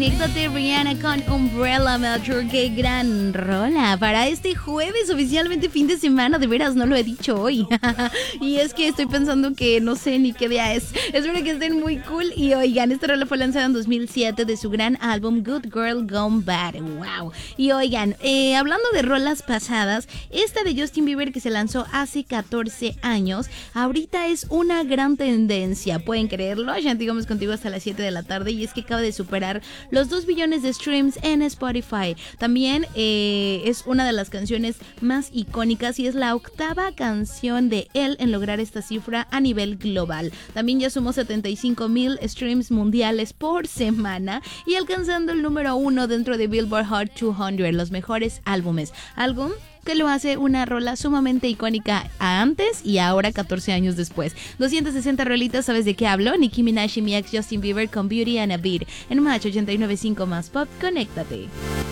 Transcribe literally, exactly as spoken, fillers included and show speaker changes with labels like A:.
A: Conéctate, Rihanna con Umbrella Metro. Qué gran rola para este jueves, oficialmente fin de semana. De veras, no lo he dicho hoy. Y es que estoy pensando que no sé ni qué día es. Espero que estén muy cool. Y oigan, esta rola fue lanzada en dos mil siete de su gran álbum Good Girl Gone Bad. Wow. Y oigan, eh, hablando de rolas pasadas, esta de Justin Bieber que se lanzó hace catorce años, ahorita es una gran tendencia. ¿Pueden creerlo? Ya digamos contigo hasta las siete de la tarde, y es que acaba de superar los dos billones de streams en Spotify. También eh, es una de las canciones más icónicas y es la octava canción de él en lograr esta cifra a nivel global. También ya sumó setenta y cinco mil streams mundiales por semana y alcanzando el número uno dentro de Billboard Hot doscientos, los mejores álbumes. Álbum que lo hace una rola sumamente icónica a antes y ahora catorce años después. doscientas sesenta rolitas, ¿sabes de qué hablo? Nicki Minaj y mi ex Justin Bieber con Beauty and a Beat. En Match ochenta y nueve punto cinco más Pop, conéctate.